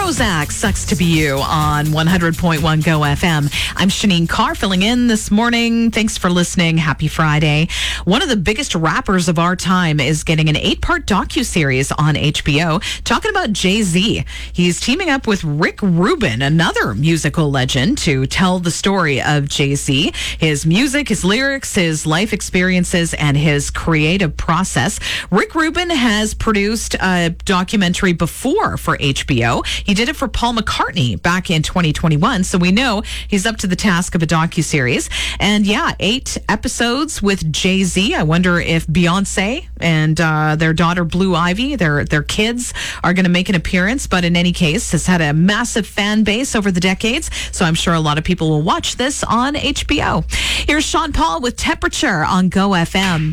Prozac, Sucks to Be You on 100.1 Go FM. I'm Shanine Carr filling in this morning. Thanks for listening. Happy Friday. One of the biggest rappers of our time is getting an 8-part docuseries on HBO talking about Jay-Z. He's teaming up with Rick Rubin, another musical legend, to tell the story of Jay-Z, his music, his lyrics, his life experiences, and his creative process. Rick Rubin has produced a documentary before for HBO. He did it for Paul McCartney back in 2021, so we know he's up to the task of a docuseries. And 8 episodes with Jay-Z. I wonder if Beyonce and their daughter Blue Ivy, their kids, are going to make an appearance. But in any case, has had a massive fan base over the decades, so I'm sure a lot of people will watch this on HBO. Here's Sean Paul with Temperature on Go FM.